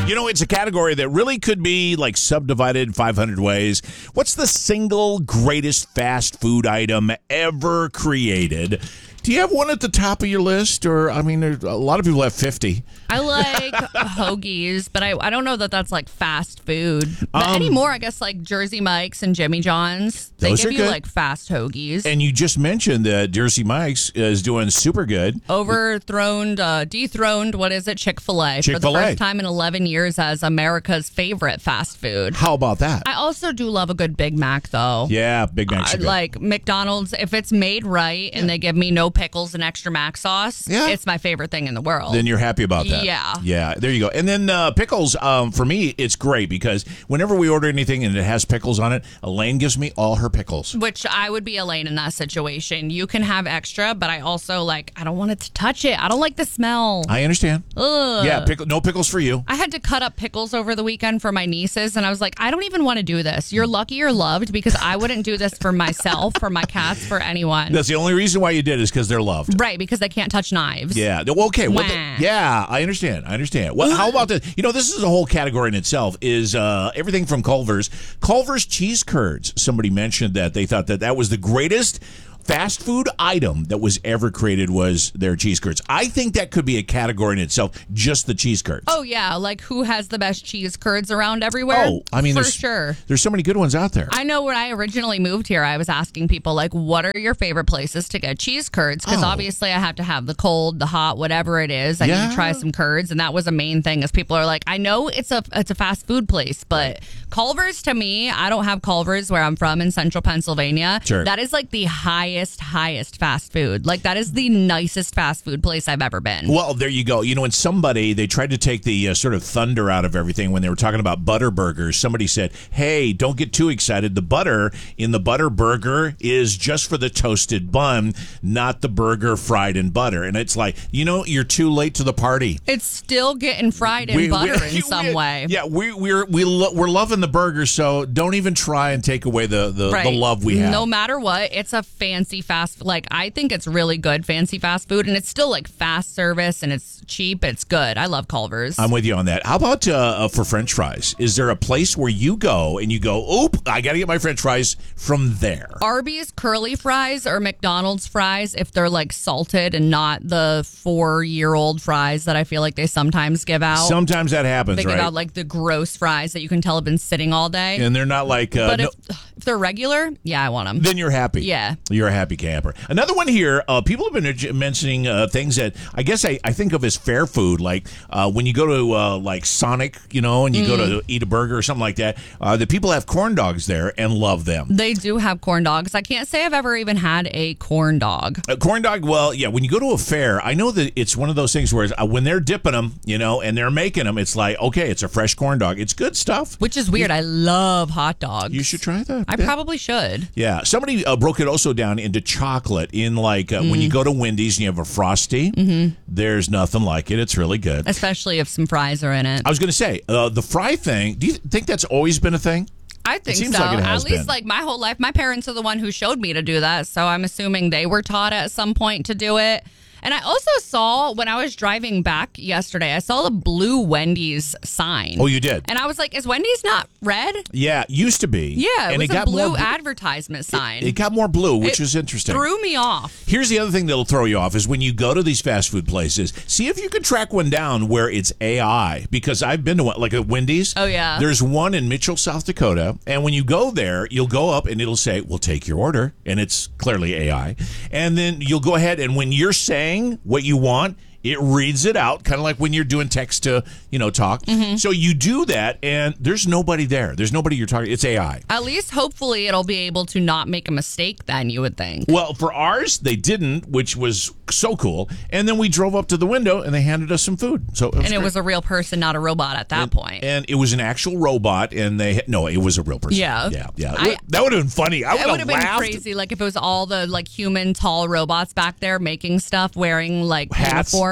You know, it's a category that really could be like subdivided in 500 ways. What's the single greatest fast food item ever created? Do you have one at the top of your list? Or, I mean, a lot of people have 50. I like hoagies, but I don't know that that's like fast food. But anymore, I guess like Jersey Mike's and Jimmy John's, they those give are you good. like fast hoagies. And you just mentioned that Jersey Mike's is doing super good. Dethroned, what is it? Chick-fil-A. For the Chick-fil-A. first time in 11 years as America's favorite fast food. How about that? I also do love a good Big Mac, though. Yeah, Big Mac's are good. Like McDonald's, if it's made right and they give me no pickles and extra mac sauce, it's my favorite thing in the world. Then you're happy about that. Yeah. Yeah, there you go. And then pickles, for me, it's great because whenever we order anything and it has pickles on it, Elaine gives me all her pickles. Which I would be Elaine in that situation. You can have extra, but I also, I don't want it to touch it. I don't like the smell. I understand. Ugh. Yeah, no pickles for you. I had to cut up pickles over the weekend for my nieces, and I was like, I don't even want to do this. You're lucky you're loved because I wouldn't do this for myself, for my cats, for anyone. That's the only reason why you did is because they're loved. Right, because they can't touch knives. Yeah. Well, okay. Wah. Yeah, I understand. Well, how about this? You know, this is a whole category in itself. Is everything from Culver's cheese curds. Somebody mentioned that they thought that was the greatest fast food item that was ever created was their cheese curds. I think that could be a category in itself, just the cheese curds. Oh, yeah. Like, who has the best cheese curds around everywhere? Oh, I mean, for sure. There's so many good ones out there. I know when I originally moved here, I was asking people, like, what are your favorite places to get cheese curds? Because obviously I have to have the cold, the hot, whatever it is. I need to try some curds. And that was a main thing is people are like, I know it's a fast food place, but Culver's to me, I don't have Culver's where I'm from in central Pennsylvania. Sure. That is like the highest fast food. Like, that is the nicest fast food place I've ever been. Well, there you go. You know, when they tried to take the sort of thunder out of everything when they were talking about butter burgers, somebody said, hey, don't get too excited. The butter in the butter burger is just for the toasted bun, not the burger fried in butter. And it's like, you're too late to the party. It's still getting fried in butter in some way. Yeah, we're loving the burger, so don't even try and take away the love we have. No matter what, it's a fancy fast. Like, I think it's really good fancy fast food, and it's still like fast service, and it's cheap. It's good. I love Culver's. I'm with you on that. How about for French fries? Is there a place where you go and you go, oop, I got to get my French fries from there? Arby's curly fries or McDonald's fries, if they're like salted and not the 4-year-old fries that I feel like they sometimes give out. Sometimes that happens, They give out like the gross fries that you can tell have been sitting all day. And they're not like... but if they're regular, yeah, I want them. Then you're happy. Yeah. You're a happy camper. Another one here, people have been mentioning things that I guess I think of as fair food, like when you go to like Sonic, and you go to eat a burger or something like that, the people have corn dogs there and love them. They do have corn dogs. I can't say I've ever even had a corn dog. A corn dog, well, yeah, when you go to a fair, I know that it's one of those things where when they're dipping them, and they're making them, it's like, okay, it's a fresh corn dog. It's good stuff. Which is weird. I love hot dogs. You should try that. I probably should. Yeah. Somebody broke it also down into chocolate in like when you go to Wendy's and you have a Frosty, there's nothing like it. It's really good. Especially if some fries are in it. I was going to say, the fry thing, do you think that's always been a thing? I think seems so. like it has At least been. like my whole life, my parents are the one who showed me to do that. So I'm assuming they were taught at some point to do it. And I also saw, when I was driving back yesterday, I saw the blue Wendy's sign. Oh, you did? And I was like, is Wendy's not red? Yeah, it used to be. Yeah, it was a blue more, advertisement sign. It got more blue, which is interesting. Threw me off. Here's the other thing that'll throw you off is when you go to these fast food places, see if you can track one down where it's AI. Because I've been to one, like at Wendy's. Oh, yeah. There's one in Mitchell, South Dakota. And when you go there, you'll go up and it'll say, we'll take your order. And it's clearly AI. And then you'll go ahead and when you're saying what you want, it reads it out, kind of like when you're doing text to, talk. So you do that, and there's nobody there. There's nobody you're talking. It's AI. At least, hopefully, it'll be able to not make a mistake then, you would think. Well, for ours, they didn't, which was so cool. And then we drove up to the window, and they handed us some food. So it was a real person, not a robot at that point. And it was an actual robot, and no, it was a real person. Yeah. That would have been funny. I would have been laughed. crazy, like if it was all the like human tall robots back there making stuff, wearing like Hats. uniforms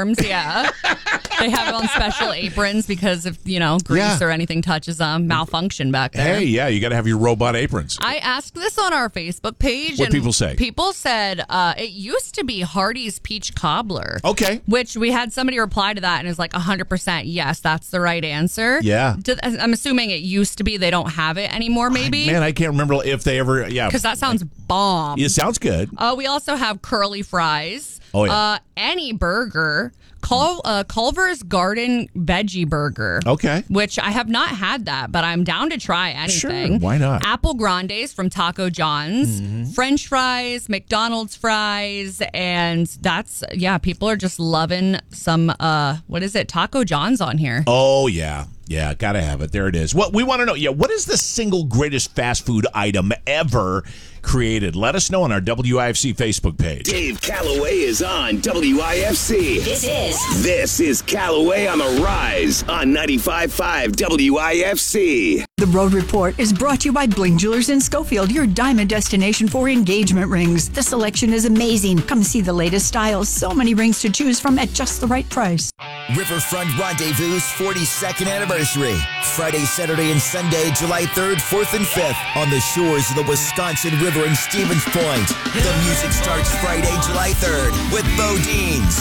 arms, yeah. They have it on special aprons because if, grease or anything touches them, malfunction back there. Hey, yeah, you got to have your robot aprons. I asked this on our Facebook page. What people say? People said it used to be Hardee's Peach Cobbler. Okay. Which we had somebody reply to that and is like 100% yes, that's the right answer. Yeah. I'm assuming it used to be. They don't have it anymore, maybe. Man, I can't remember if they ever, Because that sounds bomb. It sounds good. We also have curly fries. Oh, yeah. Any burger. Culver's Garden Veggie Burger. Okay. Which I have not had that, but I'm down to try anything. Sure, why not? Apple Grandes from Taco John's. Mm-hmm. French fries, McDonald's fries, and people are just loving some, Taco John's on here. Oh, yeah. Yeah, gotta have it. There it is. What we want to know, what is the single greatest fast food item ever created? Let us know on our WIFC Facebook page. Dave Calloway is on WIFC. This is Calloway on the Rise on 95.5 WIFC. The Road Report is brought to you by Bling Jewelers in Schofield, your diamond destination for engagement rings. The selection is amazing. Come see the latest styles. So many rings to choose from at just the right price. Riverfront Rendezvous' 42nd anniversary. Friday, Saturday, and Sunday, July 3rd, 4th, and 5th on the shores of the Wisconsin River in Stevens Point. The music starts Friday, July 3rd with Bodine's.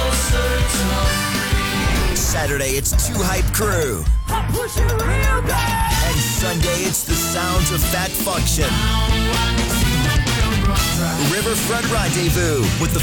Saturday, it's Two Hype Crew. And Sunday, it's the sounds of Fat Function. Riverfront Rendezvous with the